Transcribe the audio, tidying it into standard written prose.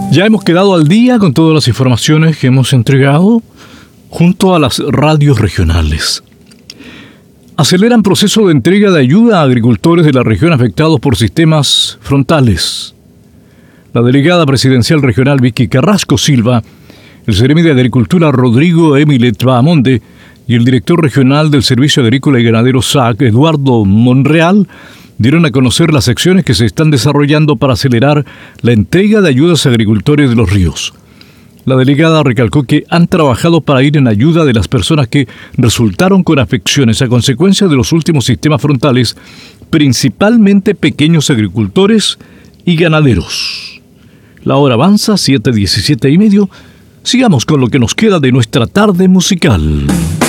Ya hemos quedado al día con todas las informaciones que hemos entregado junto a las radios regionales. Aceleran proceso de entrega de ayuda a agricultores de la región afectados por sistemas frontales. La delegada presidencial regional Vicky Carrasco Silva, el seremi de Agricultura Rodrigo Emilet Bahamonde y el director regional del Servicio Agrícola y Ganadero SAC, Eduardo Monreal, dieron a conocer las acciones que se están desarrollando para acelerar la entrega de ayudas a agricultores de los ríos. La delegada recalcó que han trabajado para ir en ayuda de las personas que resultaron con afecciones a consecuencia de los últimos sistemas frontales, principalmente pequeños agricultores y ganaderos. La hora avanza, 7:17:30. Sigamos con lo que nos queda de nuestra tarde musical.